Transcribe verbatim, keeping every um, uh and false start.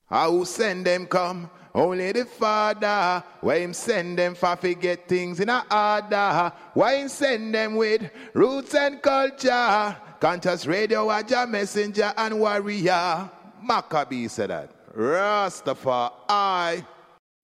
How who send them come? Only the Father. Why him send them for forget things in a order? Why him send them with roots and culture? Conscious Radio, Waja messenger and warrior. Maccabee said that. Rastafari.